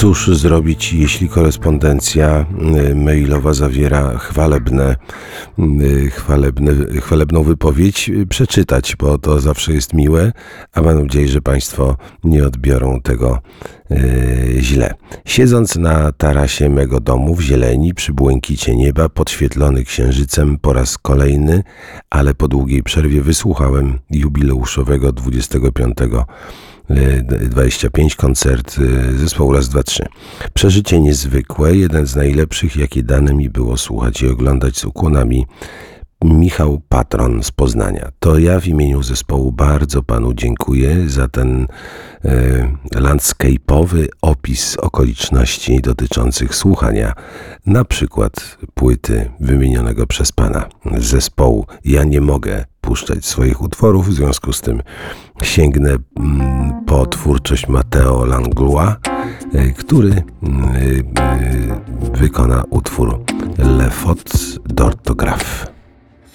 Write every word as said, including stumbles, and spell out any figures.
Cóż zrobić, jeśli korespondencja mailowa zawiera chwalebne, chwalebne, chwalebną wypowiedź? Przeczytać, bo to zawsze jest miłe, a mam nadzieję, że Państwo nie odbiorą tego yy, źle. Siedząc na tarasie mego domu w zieleni, przy błękicie nieba, podświetlony księżycem po raz kolejny, ale po długiej przerwie wysłuchałem jubileuszowego dwudziestego piątego dwadzieścia pięć koncert zespołu Raz, dwa, trzy. Przeżycie niezwykłe, jeden z najlepszych, jakie dane mi było słuchać i oglądać. Z ukłonami, Michał Patron z Poznania. To ja w imieniu zespołu bardzo Panu dziękuję za ten e, landscape'owy opis okoliczności dotyczących słuchania na przykład płyty wymienionego przez Pana zespołu. Ja nie mogę puszczać swoich utworów, w związku z tym sięgnę mm, po twórczość Matteo Langlois, y, który y, y, wykona utwór Le Fautes d'orthographe.